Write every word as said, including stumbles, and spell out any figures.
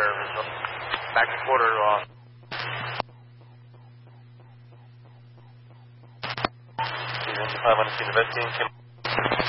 Back to quarter. Uh, five hundred feet investing.